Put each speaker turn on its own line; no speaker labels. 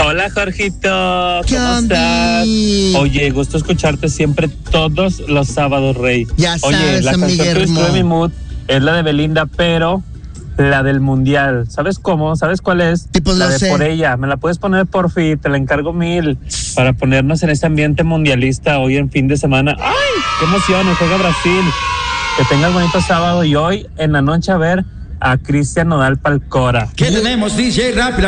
Hola, Jorgito.
¿Qué
¿Cómo
onda?
estás? Oye, gusto escucharte siempre todos los sábados, Rey.
Ya
Oye,
sabes,
la canción que
amiguermo.
estuve en mi mood es la de Belinda, pero la del Mundial. ¿Sabes cómo? ¿Sabes cuál es?
Sí, pues
la
lo
de
sé.
Por Ella. ¿Me la puedes poner, por fin? Te la encargo 1000 para ponernos en ese ambiente mundialista hoy en fin de semana. ¡Ay! ¡Qué emoción! Juega Brasil. Que tengas bonito sábado y hoy en la noche a ver a Cristian Nodal Palcora.
¿Qué tenemos, DJ Rap?